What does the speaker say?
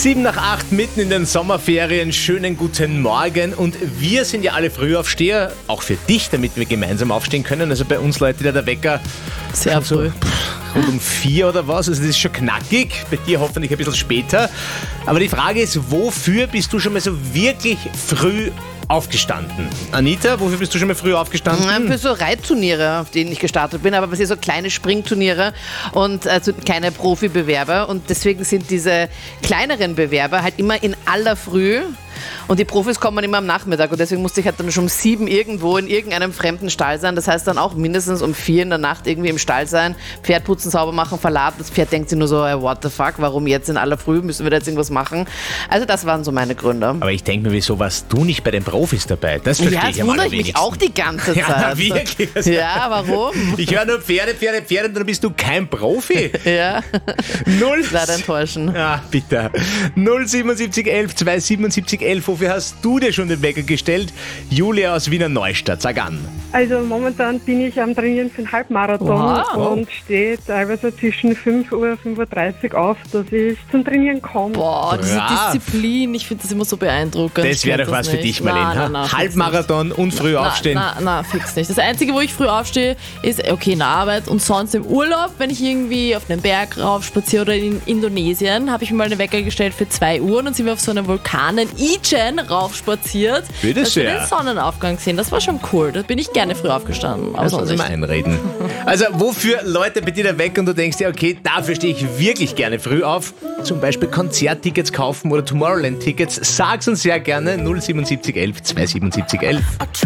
7:08, mitten in den Sommerferien. Schönen guten Morgen. Und wir sind ja alle Frühaufsteher, auch für dich, damit wir gemeinsam aufstehen können. Also bei uns läutet ja der Wecker sehr früh. Rund um 4 oder was. Also das ist schon knackig. Bei dir hoffentlich ein bisschen später. Aber die Frage ist, wofür bist du schon mal so wirklich früh aufgestanden? Anita, wofür bist du schon mal früh aufgestanden? Für so Reitturniere, auf denen ich gestartet bin, aber so kleine Springturniere und also keine Profibewerber. Und deswegen sind diese kleineren Bewerber halt immer in aller Früh. Und die Profis kommen immer am Nachmittag und deswegen musste ich halt dann schon um 7 irgendwo in irgendeinem fremden Stall sein. Das heißt dann auch mindestens um 4 in der Nacht irgendwie im Stall sein, Pferd putzen, sauber machen, verladen. Das Pferd denkt sich nur so, what the fuck, warum jetzt in aller Früh, müssen wir da jetzt irgendwas machen? Also das waren so meine Gründe. Aber ich denke mir, wieso warst du nicht bei den Profis dabei? Das verstehe Ja, ich das wundere ich mich auch die ganze Zeit. Ja, wirklich. Ja, warum? Ich höre nur Pferde und dann bist du kein Profi. Ja, Null. leider enttäuschen. Ja, bitte. 07711 277 11. Wofür hast du dir schon den Wecker gestellt? Julia aus Wiener Neustadt, sag an. Also momentan bin ich am Trainieren für einen Halbmarathon und stehe teilweise zwischen 5:35 Uhr auf, dass ich zum Trainieren komme. Boah, diese Brav. Disziplin, ich finde das immer so beeindruckend. Das wäre doch was für dich, Marlene. Nein, Halbmarathon und früh aufstehen. Na, fix nicht. Das Einzige, wo ich früh aufstehe, ist okay in der Arbeit und sonst im Urlaub, wenn ich irgendwie auf einen Berg rauf spaziere oder in Indonesien, habe ich mir mal einen Wecker gestellt für 2 Uhr und dann sind wir auf so einem Vulkan in Ijen rauf spaziert. Bitte dass wir sehr. den Sonnenaufgang sehen. Das war schon cool. Da bin ich gerne früh aufgestanden. Das soll mal einreden. Also, wofür Leute bei dir der Wecker und du denkst dir, okay, dafür stehe ich wirklich gerne früh auf. Zum Beispiel Konzerttickets kaufen oder Tomorrowland-Tickets. Sag's uns sehr gerne 07711 27711.